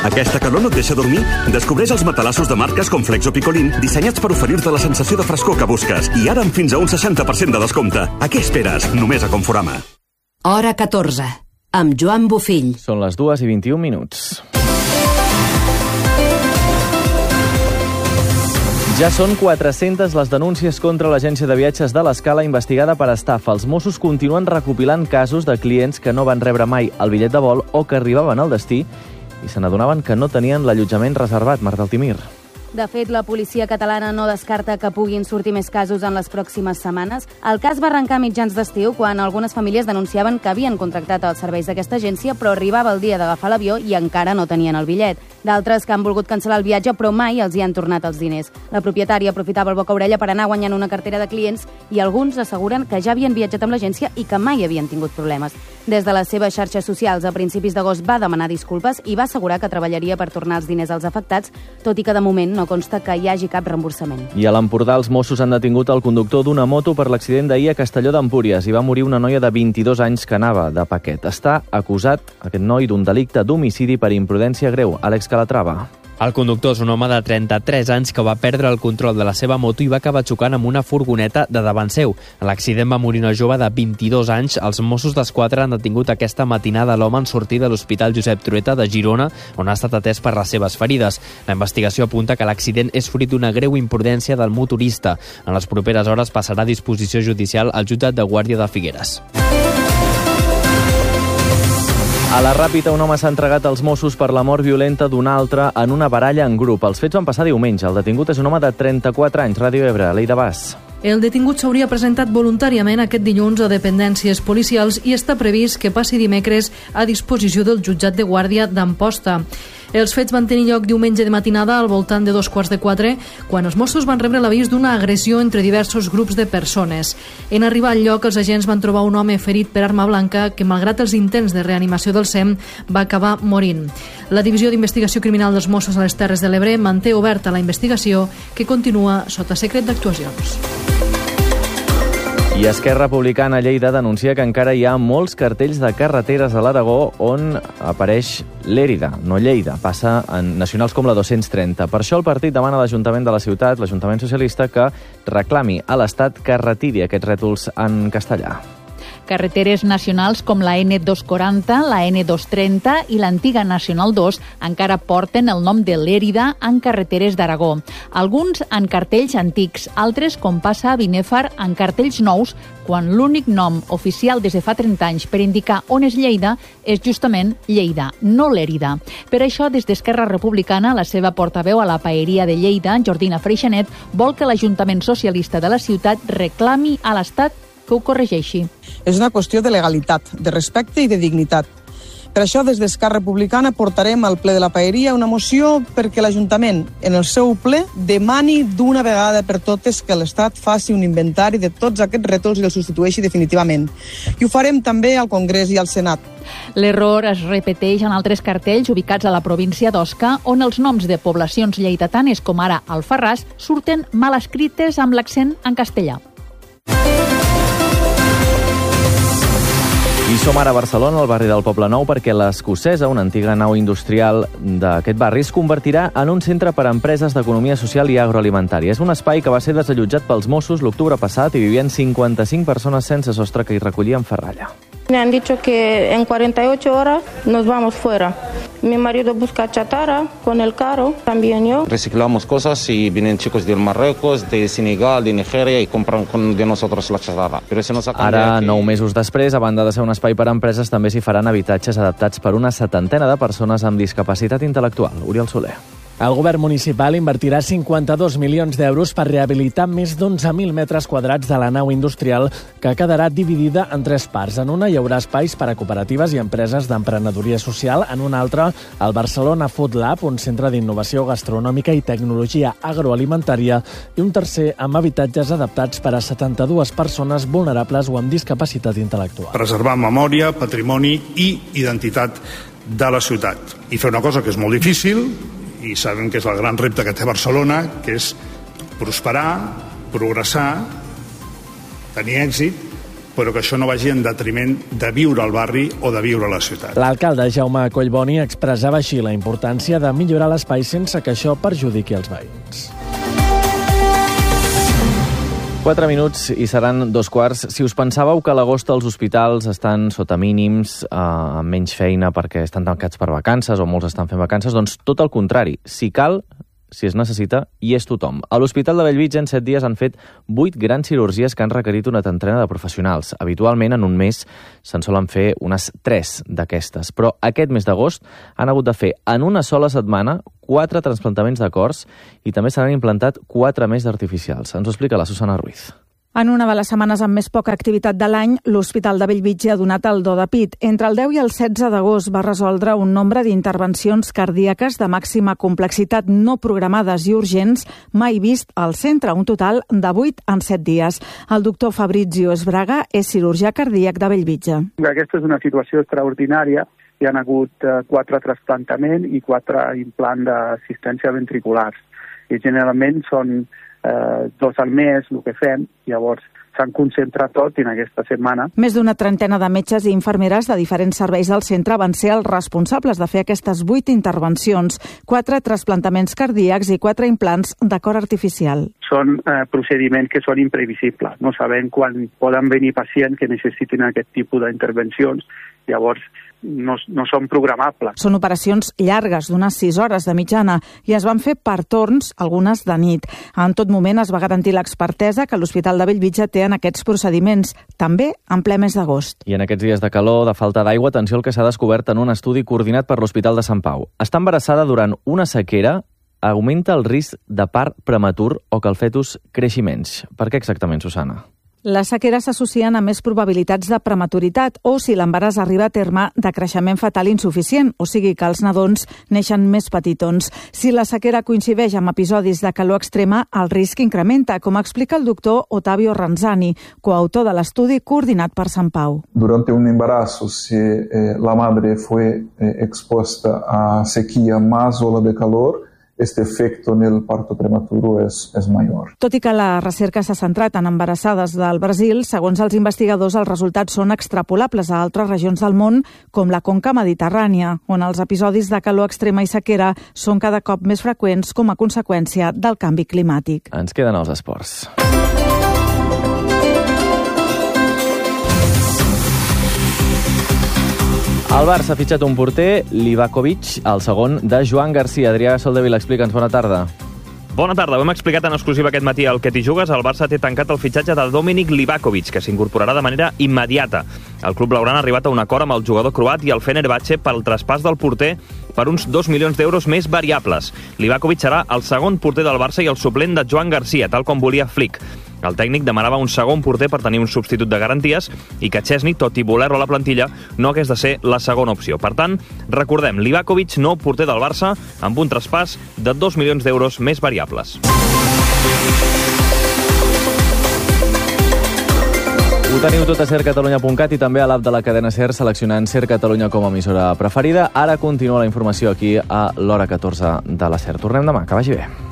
Aquesta calor no et deixa dormir? Descobreix els matalassos de marques com Flex o Picolín, dissenyats per oferir-te la sensació de frescor que busques. I ara amb fins a un 60% de descompte. A què esperes? Només a Conforama. Hora 14, amb Joan Bofill. Són les 2:21. Ja són 400 les denúncies contra l'agència de viatges de l'Escala investigada per estafa. Els Mossos continuen recopilant casos de clients que no van rebre mai el bitllet de vol o que arribaven al destí i se n'adonaven que no tenien l'allotjament reservat. Marta Altimir. De fet, la policia catalana no descarta que puguin sortir més casos en les pròximes setmanes. El cas va arrencar a mitjans d'estiu, quan algunes famílies denunciaven que havien contractat els serveis d'aquesta agència, però arribava el dia d'agafar l'avió i encara no tenien el bitllet. D'altres que han volgut cancel·lar el viatge, però mai els hi han tornat els diners. La propietària aprofitava el boca-orella per anar guanyant una cartera de clients i alguns asseguren que ja havien viatjat amb l'agència i que mai havien tingut problemes. Des de les seves xarxes socials, a principis d'agost va demanar disculpes i va assegurar que treballaria per tornar els diners als afectats, tot i que de moment no consta que hi hagi cap reemborsament. I a l'Empordà els Mossos han detingut el conductor d'una moto per l'accident d'ahir a Castelló d'Empúries. Hi va morir una noia de 22 anys que anava de paquet. Està acusat, aquest noi, d'un delicte d'homicidi per imprudència greu. Àlex Calatrava. El conductor és un home de 33 anys que va perdre el control de la seva moto i va acabar xocant amb una furgoneta de davant seu. En l'accident va morir una jove de 22 anys. Els Mossos d'Esquadra han detingut aquesta matinada l'home en sortir de l'Hospital Josep Trueta de Girona, on ha estat atès per les seves ferides. La investigació apunta que l'accident és fruit d'una greu imprudència del motorista. En les properes hores passarà a disposició judicial al jutjat de Guàrdia de Figueres. A la Ràpita, un home s'ha entregat als Mossos per la mort violenta d'un altre en una baralla en grup. Els fets van passar diumenge. El detingut és un home de 34 anys. Ràdio Ebre, Leida Bas. El detingut s'hauria presentat voluntàriament aquest dilluns a dependències policials i està previst que passi dimecres a disposició del jutjat de Guàrdia d'Amposta. Els fets van tenir lloc diumenge de matinada al voltant de 3:15, quan els Mossos van rebre l'avís d'una agressió entre diversos grups de persones. En arribar al lloc, els agents van trobar un home ferit per arma blanca que, malgrat els intents de reanimació del SEM, va acabar morint. La Divisió d'Investigació Criminal dels Mossos a les Terres de l'Ebre manté oberta la investigació, que continua sota secret d'actuacions. I Esquerra Republicana a Lleida denuncia que encara hi ha molts cartells de carreteres a l'Aragó on apareix Lérida, no Lleida. Passa en nacionals com la 230. Per això el partit demana a l'Ajuntament de la ciutat, l'Ajuntament Socialista, que reclami a l'Estat que retiri aquests rètols en castellà. Carreteres nacionals com la N240, la N230 i l'antiga Nacional 2 encara porten el nom de Lérida en carreteres d'Aragó. Alguns en cartells antics, altres, com passa a Binèfar, en cartells nous, quan l'únic nom oficial des de fa 30 anys per indicar on és Lleida és justament Lleida, no Lérida. Per això, des d'Esquerra Republicana, la seva portaveu a la Paeria de Lleida, Jordina Freixanet, vol que l'Ajuntament Socialista de la ciutat reclami a l'Estat que ho corregeixi. És una qüestió de legalitat, de respecte i de dignitat. Per això, des d'Esquerra Republicana, portarem al ple de la Paeria una moció perquè l'Ajuntament, en el seu ple, demani d'una vegada per totes que l'Estat faci un inventari de tots aquests rètols i els substitueixi definitivament. I ho farem també al Congrés i al Senat. L'error es repeteix en altres cartells ubicats a la província d'Osca, on els noms de poblacions lleidatanes, com ara Alfarràs, surten mal escrites amb l'accent en castellà. I som ara a Barcelona, al barri del Poble Nou, perquè l'Escocesa, una antiga nau industrial d'aquest barri, es convertirà en un centre per a empreses d'economia social i agroalimentària. És un espai que va ser desallotjat pels Mossos l'octubre passat i vivien 55 persones sense sostre que hi recollien ferralla. Me han dicho que en 48 horas nos vamos fuera. Mi marido busca chatarra con el carro, también yo. Reciclamos cosas y vienen chicos del Marruecos, de Senegal, de Nigeria y compran de nosotros la chatarra. Pero se nos ha Ara, 9 mesos després, a banda de ser un espai per a empreses, també s'hi faran habitatges adaptats per una 70 de persones amb discapacitat intel·lectual. Oriol Soler. El govern municipal invertirà 52 milions d'euros per rehabilitar més d'11.000 metres quadrats de la nau industrial, que quedarà dividida en 3 parts. En una hi haurà espais per a cooperatives i empreses d'emprenedoria social. En una altra, el Barcelona Food Lab, un centre d'innovació gastronòmica i tecnologia agroalimentària, i un tercer amb habitatges adaptats per a 72 persones vulnerables o amb discapacitat intel·lectual. Preservar memòria, patrimoni i identitat de la ciutat. I fer una cosa que és molt difícil, i sabem que és el gran repte que té Barcelona, que és prosperar, progressar, tenir èxit però que això no vagi en detriment de viure al barri o de viure a la ciutat. L'alcalde Jaume Collboni expressava així la importància de millorar l'espai sense que això perjudiqui els veïns. 4 minuts i seran 2:15. Si us pensàveu que a l'agost els hospitals estan sota mínims, amb menys feina perquè estan tancats per vacances o molts estan fent vacances, doncs tot el contrari. Si cal, si es necessita, hi és tothom. A l'Hospital de Bellvitge en 7 dies han fet 8 grans cirurgies que han requerit una trentena de professionals. Habitualment en un mes se'n solen fer unes 3 d'aquestes, però aquest mes d'agost han hagut de fer en una sola setmana 4 trasplantaments de cors i també se n'han implantat 4 més d'artificials. Ens ho explica la Susana Ruiz. En una de les setmanes amb més poca activitat de l'any, l'Hospital de Bellvitge ha donat el do de pit. Entre el 10 i el 16 d'agost va resoldre un nombre d'intervencions cardíaques de màxima complexitat no programades i urgents mai vist al centre, un total de 8 en 7 dies. El doctor Fabrizio Esbraga és cirurgià cardíac de Bellvitge. Aquesta és una situació extraordinària. Hi ha hagut 4 trasplantaments i 4 implants d'assistència ventriculars. I generalment són 2 al mes, el que fem, llavors s'han concentrat tot en aquesta setmana. Més d'una trentena de metges i infermeres de diferents serveis del centre van ser els responsables de fer aquestes 8 intervencions, 4 trasplantaments cardíacs i 4 implants de cor artificial. Són procediments que són imprevisibles. No sabem quan poden venir pacients que necessitin aquest tipus d'intervencions, llavors no són programables. Són operacions llargues, d'unes 6 hores de mitjana, i es van fer per torns, algunes de nit. En tot moment es va garantir l'expertesa que l'Hospital de Bellvitge té en aquests procediments, també en ple mes d'agost. I en aquests dies de calor, de falta d'aigua, atenció al que s'ha descobert en un estudi coordinat per l'Hospital de Sant Pau. Estar embarassada durant una sequera augmenta el risc de part prematur o que el fetus creixi menys. Per què exactament, Susana? Les sequeres s'associen a més probabilitats de prematuritat o, si l'embaràs arriba a terme, de creixement fetal insuficient, o sigui que els nadons neixen més petitons. Si la sequera coincideix amb episodis de calor extrema, el risc incrementa, com explica el doctor Ottavio Ranzani, coautor de l'estudi coordinat per Sant Pau. Durante un embarazo, si la madre fue expuesta a sequía más ola de calor, este efecto en el parto prematuro és major. Tot i que la recerca s'ha centrat en embarassades del Brasil, segons els investigadors, els resultats són extrapolables a altres regions del món, com la conca mediterrània, on els episodis de calor extrema i sequera són cada cop més freqüents com a conseqüència del canvi climàtic. Ens queden els esports. El Barça ha fitxat un porter, Livakovic, el segon de Joan Garcia. Adrià Soldevila, explica'ns. Bona tarda. Bona tarda. Ho hem explicat en exclusiva aquest matí al Que t'hi jugues. El Barça té tancat el fitxatge de Dominik Livakovic, que s'incorporarà de manera immediata. El club blaugrana ha arribat a un acord amb el jugador croat i el Fenerbahçe pel traspàs del porter per uns 2 milions d'euros més variables. Livakovic serà el segon porter del Barça i el suplent de Joan Garcia, tal com volia Flick. El tècnic demanava un segon porter per tenir un substitut de garanties i que Chesney, tot i voler-lo a la plantilla, no hagués de ser la segona opció. Per tant, recordem, Livakovic, nou porter del Barça, amb un traspàs de 2 milions d'euros més variables. Ho teniu tot a sercatalunya.cat i també a l'app de la cadena SER, seleccionant Ser Catalunya com a emissora preferida. Ara continua la informació aquí a l'hora 14 de la SER. Tornem demà. Que vagi bé.